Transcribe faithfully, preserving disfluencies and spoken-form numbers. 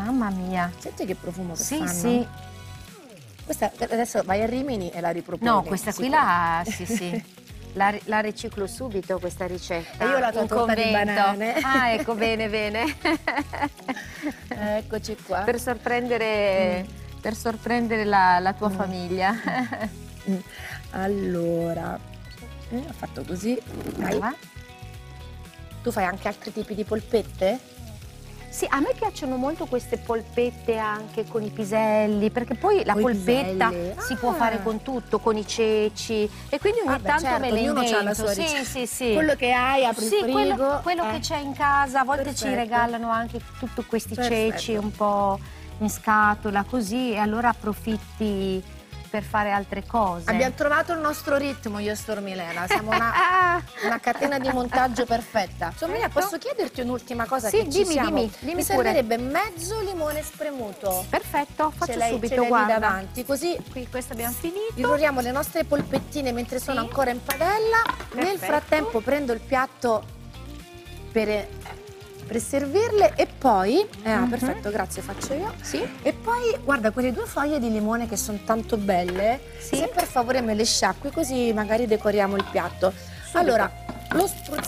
Mamma mia. Senti che profumo che Sì, fanno? sì. Questa adesso vai a Rimini e la riproponi. No, questa qui sicuro. la... sì, sì. La, la riciclo subito questa ricetta. E io la tua in torta di convento. banane. Ah, ecco, bene, bene. Eccoci qua. Per sorprendere, mm. per sorprendere la, la tua mm. famiglia. Mm. Allora, eh, ho fatto così. Dai. Tu fai anche altri tipi di polpette? Sì, a me piacciono molto queste polpette anche con i piselli, perché poi la Coi polpetta piselli. si Ah. può fare con tutto, con i ceci, e quindi ogni Ah, beh, tanto certo, me le ognuno invento. c'ha la sua sì, ricetta. sì, sì. Quello che hai, apri sì, il frigo. quello, quello eh. che c'è in casa, a volte Perfetto. ci regalano anche tutti questi Perfetto. ceci un po' in scatola, così, e allora approfitti per fare altre cose. Abbiamo trovato il nostro ritmo, io e Stormilena, siamo una, una catena di montaggio perfetta. Stormilena, posso chiederti un'ultima cosa? Sì, che ci dimmi, siamo? dimmi, dimmi Mi pure. servirebbe mezzo limone spremuto. Perfetto, faccio ce l'hai, subito, ce l'hai lì guarda. davanti, così Qui questo abbiamo finito. irroriamo le nostre polpettine mentre sono Sì. ancora in padella. Perfetto. Nel frattempo prendo il piatto per, per servirle e poi, eh, ah, Mhm. perfetto, grazie, faccio io. Sì. E poi, guarda, quelle due foglie di limone che sono tanto belle, Sì. se per favore me le sciacqui così magari decoriamo il piatto. Subito. Allora, lo spruzzo